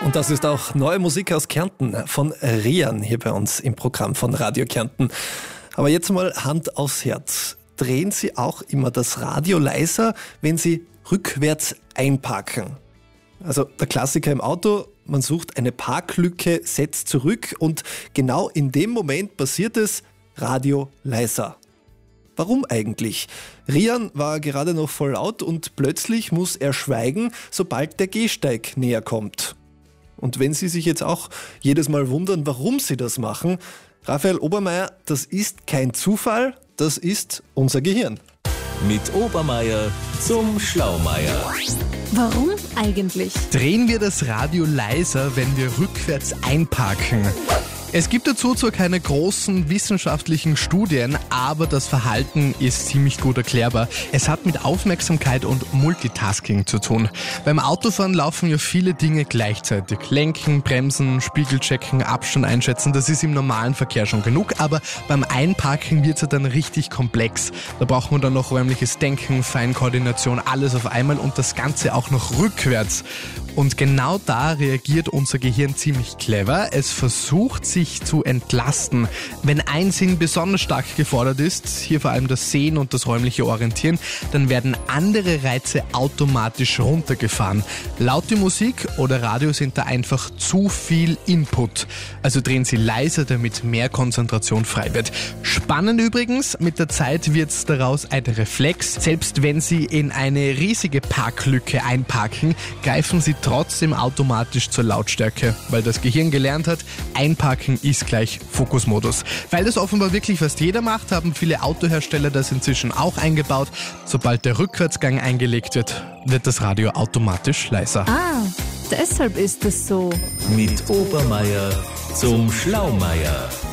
Und das ist auch neue Musik aus Kärnten von Rian hier bei uns im Programm von Radio Kärnten. Aber jetzt mal Hand aufs Herz. Drehen Sie auch immer das Radio leiser, wenn Sie rückwärts einparken? Also der Klassiker im Auto, man sucht eine Parklücke, setzt zurück und genau in dem Moment passiert es, Radio leiser. Warum eigentlich? Rian war gerade noch voll laut und plötzlich muss er schweigen, sobald der Gehsteig näher kommt. Und wenn Sie sich jetzt auch jedes Mal wundern, warum Sie das machen, Raphael Obermeier, das ist kein Zufall, das ist unser Gehirn. Mit Obermeier zum Schlaumeier. Warum eigentlich? Drehen wir das Radio leiser, wenn wir rückwärts einparken? Es gibt dazu zwar keine großen wissenschaftlichen Studien, aber das Verhalten ist ziemlich gut erklärbar. Es hat mit Aufmerksamkeit und Multitasking zu tun. Beim Autofahren laufen ja viele Dinge gleichzeitig. Lenken, bremsen, Spiegel checken, Abstand einschätzen, das ist im normalen Verkehr schon genug, aber beim Einparken wird es ja dann richtig komplex. Da braucht man dann noch räumliches Denken, Feinkoordination, alles auf einmal und das Ganze auch noch rückwärts. Und genau da reagiert unser Gehirn ziemlich clever. Es versucht, sich zu entlasten. Wenn ein Sinn besonders stark gefordert ist, hier vor allem das Sehen und das räumliche Orientieren, dann werden andere Reize automatisch runtergefahren. Laute Musik oder Radio sind da einfach zu viel Input. Also drehen Sie leiser, damit mehr Konzentration frei wird. Spannend übrigens, mit der Zeit wird es daraus ein Reflex. Selbst wenn Sie in eine riesige Parklücke einparken, greifen Sie trotzdem automatisch zur Lautstärke, weil das Gehirn gelernt hat, einparken ist gleich Fokusmodus. Weil das offenbar wirklich fast jeder macht, haben viele Autohersteller das inzwischen auch eingebaut. Sobald der Rückwärtsgang eingelegt wird, wird das Radio automatisch leiser. Ah, deshalb ist es so. Mit Obermeier zum Schlaumeier.